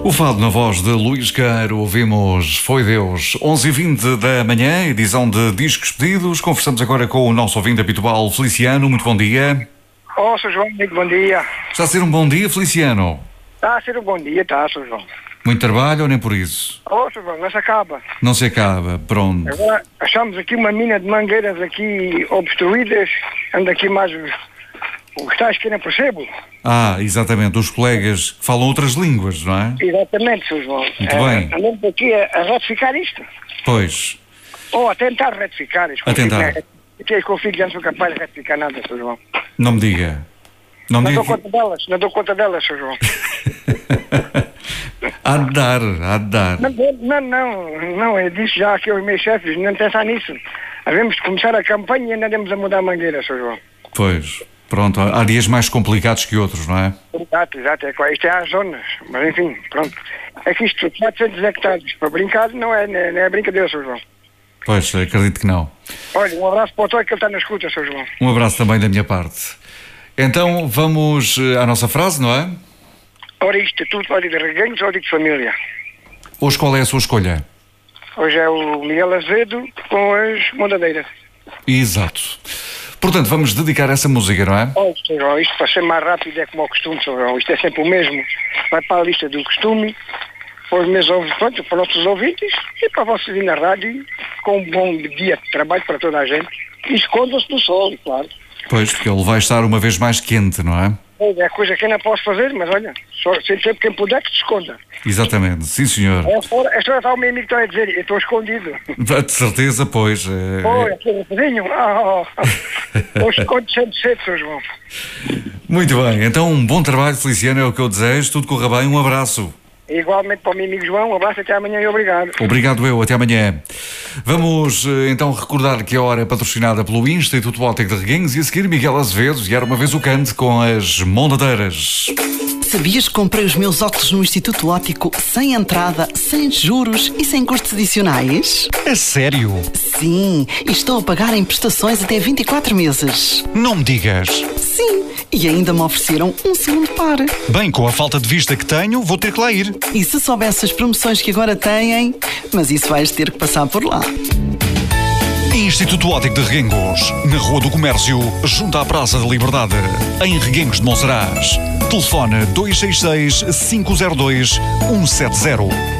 O fado na voz de Luís Queiro, ouvimos Foi Deus, 11h20 da manhã, edição de Discos Pedidos. Conversamos agora com o nosso ouvinte habitual, Feliciano. Muito bom dia. Oh, Sr. João, muito bom dia. Está a ser um bom dia, Feliciano? Está a ser um bom dia, está, Sr. João. Muito trabalho ou nem por isso? Oh, Sr. João, não se acaba. Não se acaba, pronto. Agora achamos aqui uma mina de mangueiras aqui obstruídas, anda aqui mais os tais que eu não percebo. Ah, exatamente, os colegas falam outras línguas, não é? Exatamente, Sr. João. Muito bem. Andamos aqui a retificar isto. Pois. Ou a tentar retificar isto. A tentar. Porque eu confio que já não sou capaz de retificar nada, Sr. João. Não me diga. Não dou conta delas, Sr. João. Há de dar. Não, eu disse já aqui aos meus chefes, não pensar nisso. Havemos de começar a campanha e andamos a mudar a mangueira, Sr. João. Pois, pronto, há dias mais complicados que outros, não é? Exato, isto é às zonas, mas enfim, pronto. É que isto, 400 hectares para brincar, não é brincadeira, Sr. João. Pois, acredito que não. Olha, um abraço para o Toy que ele está na escuta, Sr. João. Um abraço também da minha parte. Então, vamos à nossa frase, não é? Ora, isto é tudo ódio de reganhos, ódio de família. Hoje qual é a sua escolha? Hoje é o Miguel Azevedo com as mondadeiras. Exato. Portanto, vamos dedicar essa música, não é? Olha, Sr. João, isto para ser mais rápido é como ao costume, Sr. João. Isto é sempre o mesmo. Vai para a lista do costume, para os meus ouvintes, pronto, para os nossos ouvintes e para vocês ir na rádio, com um bom dia de trabalho para toda a gente. E escondam-se do sol, claro. Pois, porque ele vai estar uma vez mais quente, não é? É coisa que eu não posso fazer, mas olha, sempre quem puder que se esconda. Exatamente, sim senhor. Esta hora está o meu amigo que está a dizer, eu estou escondido. De certeza, pois. Olha, aqui um pedacinho. Eu escondo sempre cedo, Sr. João. Muito bem, então um bom trabalho, Feliciano, é o que eu desejo. Tudo corra bem, um abraço. Igualmente para o meu amigo João, um abraço, até amanhã e obrigado. Obrigado eu, até amanhã. Vamos então recordar que a hora é patrocinada pelo Instituto Óptico de Reguengos e a seguir Miguel Azevedo e Era Uma Vez o Cante com as mondadeiras. Sabias que comprei os meus óculos no Instituto Óptico sem entrada, sem juros e sem custos adicionais? É sério? Sim, e estou a pagar em prestações até 24 meses. Não me digas. Sim, e ainda me ofereceram um segundo par. Bem, com a falta de vista que tenho, vou ter que lá ir. E se soubesse as promoções que agora têm, mas isso vais ter que passar por lá. Instituto Óptico de Reguengos, na Rua do Comércio, junto à Praça da Liberdade, em Reguengos de Monsaraz. Telefone 266 502 170.